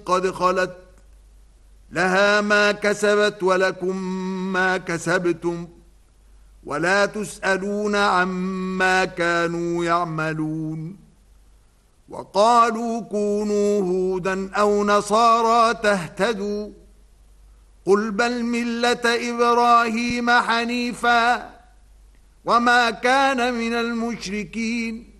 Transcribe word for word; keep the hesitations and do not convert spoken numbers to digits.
قد خلت لها ما كسبت ولكم ما كسبتم ولا تسألون عما كانوا يعملون. وقالوا كونوا هودا أو نصارى تهتدوا قل بل ملة إبراهيم حنيفا وما كان من المشركين